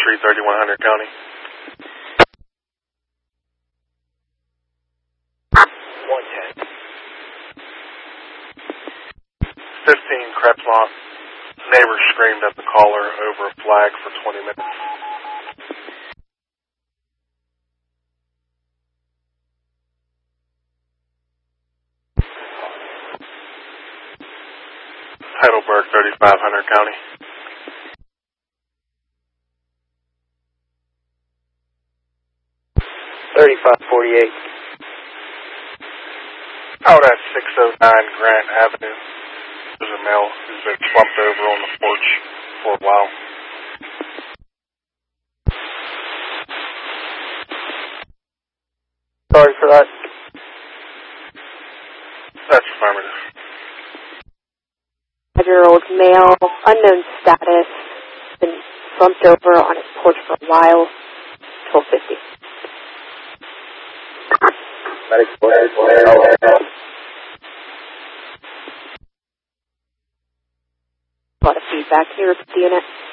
Street, 3100 County. 110. 15 Crepsmont. Neighbors screamed at the caller over a flag for 20 minutes. Heidelberg, 3500 County. Out at 609 Grant Avenue. There's a male who's been slumped over on the porch for a while. Sorry for that. That's affirmative. 5-year-old male, unknown status, been slumped over on his porch for a while. 1250. A lot of feedback. Can you repeat the unit?